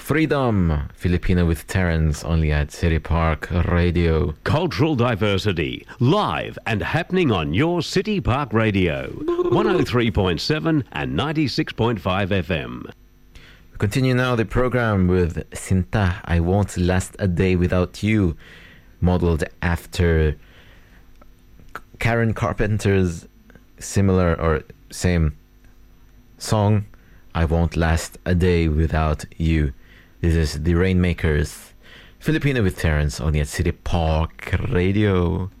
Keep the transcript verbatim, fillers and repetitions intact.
Freedom, Filipino with Terence, only at City Park Radio. Cultural diversity, live and happening on your City Park Radio. one oh three point seven and ninety-six point five F M. We continue now the program with Sinta, I Won't Last a Day Without You, modeled after Karen Carpenter's similar or same song, I Won't Last a Day Without You. This is the Rainmakers, Filipino with Terence, only at City Park Radio.